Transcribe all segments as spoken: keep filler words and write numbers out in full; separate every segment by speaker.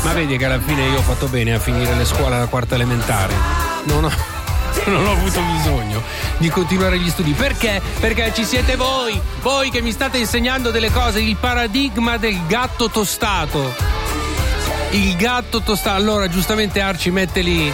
Speaker 1: Ma vedi che alla fine io ho fatto bene a finire le scuole alla quarta elementare. Non ho, non ho avuto bisogno di continuare gli studi. Perché? Perché ci siete voi, voi che mi state insegnando delle cose. Il paradigma del gatto tostato. Il gatto tostato. Allora, giustamente Arci mette lì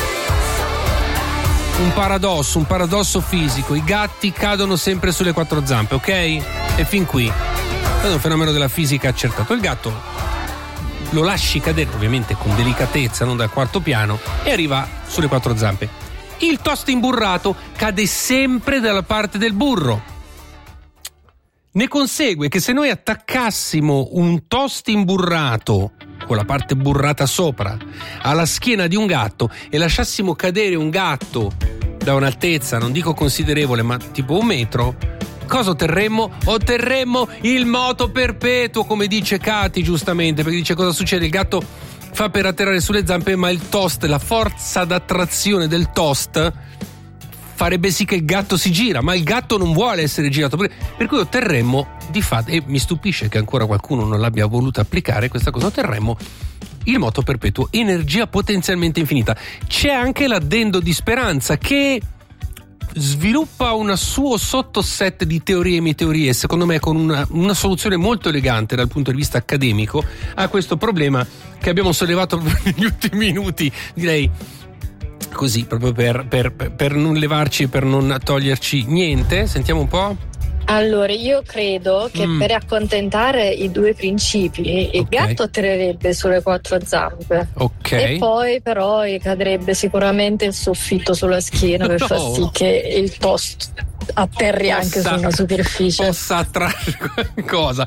Speaker 1: un paradosso, un paradosso fisico. I gatti cadono sempre sulle quattro zampe, ok? E fin qui è un fenomeno della fisica accertato. Il gatto lo lasci cadere, ovviamente con delicatezza, non dal quarto piano, e arriva sulle quattro zampe. Il toast imburrato cade sempre dalla parte del burro. Ne consegue che se noi attaccassimo un toast imburrato con la parte burrata sopra alla schiena di un gatto e lasciassimo cadere un gatto da un'altezza, non dico considerevole, ma tipo un metro, cosa otterremmo? Otterremmo il moto perpetuo, come dice Katy giustamente, perché dice cosa succede? Il gatto fa per atterrare sulle zampe, ma il toast, la forza d'attrazione del toast farebbe sì che il gatto si gira, ma il gatto non vuole essere girato, per, per cui otterremmo di fatto, e mi stupisce che ancora qualcuno non l'abbia voluto applicare questa cosa, otterremmo il moto perpetuo, energia potenzialmente infinita. C'è anche l'addendo di Speranza che sviluppa un suo sottoset di teorie e miteorie, secondo me con una, una soluzione molto elegante dal punto di vista accademico a questo problema che abbiamo sollevato negli ultimi minuti, direi così, proprio per, per, per non levarci e per non toglierci niente. Sentiamo un po'.
Speaker 2: Allora, io credo che mm. per accontentare i due principi il okay. gatto atterrerebbe sulle quattro zampe,
Speaker 1: okay.
Speaker 2: e poi però cadrebbe sicuramente il soffitto sulla schiena per no. far sì che il toast atterri possa, anche su una superficie.
Speaker 1: Possa attrarre qualcosa.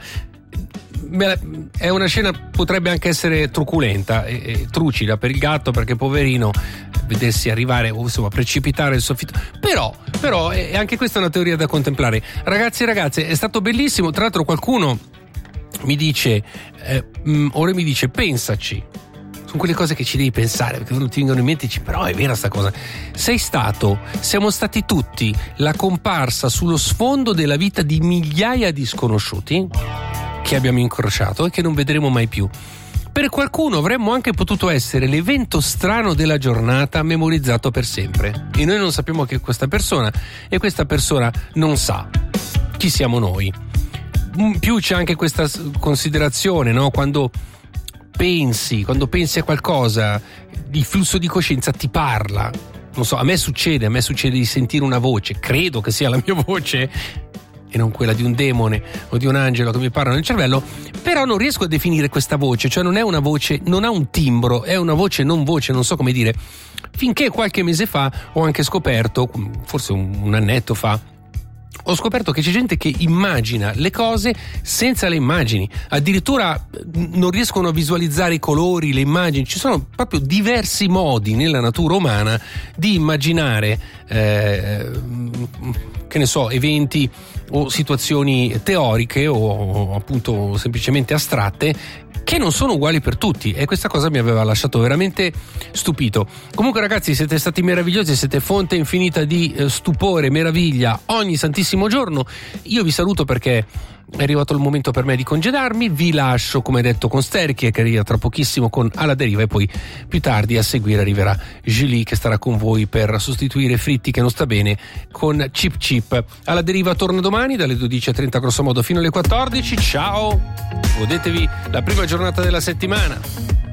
Speaker 1: È una scena, potrebbe anche essere truculenta e, e trucida per il gatto, perché poverino vedersi arrivare o insomma precipitare il soffitto, però però è anche questa una teoria da contemplare. Ragazzi e ragazze, è stato bellissimo. Tra l'altro qualcuno mi dice eh, mh, ora mi dice pensaci, sono quelle cose che ci devi pensare perché non ti vengono in mente, dici, però è vera sta cosa. Sei stato, siamo stati tutti la comparsa sullo sfondo della vita di migliaia di sconosciuti che abbiamo incrociato e che non vedremo mai più. Per qualcuno avremmo anche potuto essere l'evento strano della giornata memorizzato per sempre, e noi non sappiamo che questa persona, e questa persona non sa chi siamo noi. Più c'è anche questa considerazione, no? Quando pensi, quando pensi a qualcosa, il flusso di coscienza ti parla. Non so, a me succede, a me succede di sentire una voce, credo che sia la mia voce e non quella di un demone o di un angelo che mi parla nel cervello, però non riesco a definire questa voce, cioè non è una voce, non ha un timbro, è una voce non voce, non so come dire, finché qualche mese fa ho anche scoperto, forse un, un annetto fa, ho scoperto che c'è gente che immagina le cose senza le immagini, addirittura non riescono a visualizzare i colori, le immagini. Ci sono proprio diversi modi nella natura umana di immaginare eh, che ne so, eventi o situazioni teoriche o, o appunto semplicemente astratte, che non sono uguali per tutti, e questa cosa mi aveva lasciato veramente stupito. Comunque ragazzi, siete stati meravigliosi, siete fonte infinita di eh, stupore, meraviglia ogni santissimo giorno. Io vi saluto perché è arrivato il momento per me di congedarmi, vi lascio come detto con Sterchi, che arriva tra pochissimo con Alla Deriva, e poi più tardi a seguire arriverà Julie che starà con voi per sostituire Fritti che non sta bene con Chip Chip. Alla Deriva torna domani dalle dodici e trenta grosso modo fino alle quattordici. Ciao, godetevi la prima giornata della settimana.